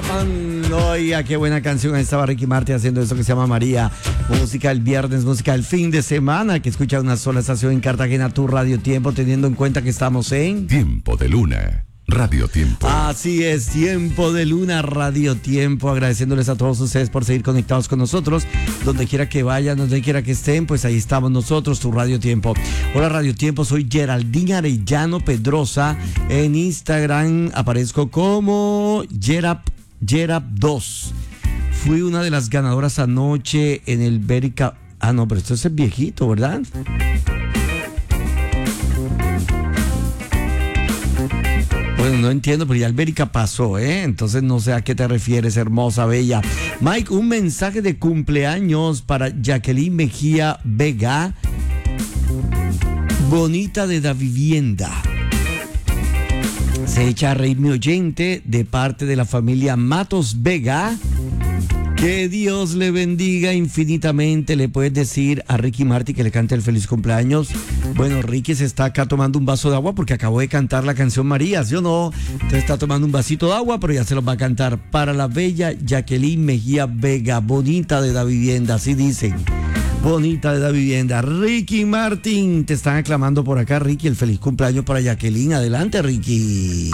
Oiga, qué buena canción. Estaba Ricky Martin haciendo eso que se llama María. Música del viernes, música del fin de semana, que escucha una sola estación en Cartagena, tu Radio Tiempo, teniendo en cuenta que estamos en Tiempo de Luna, Radio Tiempo. Así es, Tiempo de Luna, Radio Tiempo. Agradeciéndoles a todos ustedes por seguir conectados con nosotros. Donde quiera que vayan, donde quiera que estén, pues ahí estamos nosotros, tu Radio Tiempo. Hola Radio Tiempo, soy Geraldine Arellano Pedrosa. En Instagram aparezco como Gerap2. Fui una de las ganadoras anoche en el Bérica. Ah, no, pero esto es el viejito, ¿verdad? Bueno, no entiendo, pero ya el Bérica pasó, ¿eh? Entonces no sé a qué te refieres, hermosa, bella. Mike, un mensaje de cumpleaños para Jacqueline Mejía Vega, bonita de la vivienda. Se echa a reír mi oyente de parte de la familia Matos Vega. Que Dios le bendiga infinitamente. Le puedes decir a Ricky Martin que le cante el feliz cumpleaños. Bueno, Ricky se está acá tomando un vaso de agua porque acabó de cantar la canción Marías. Yo no. Entonces está tomando un vasito de agua, pero ya se los va a cantar para la bella Jacqueline Mejía Vega, bonita de la vivienda, así dicen. Bonita de la vivienda. Ricky Martin, te están aclamando por acá, Ricky, el feliz cumpleaños para Jacqueline. Adelante, Ricky.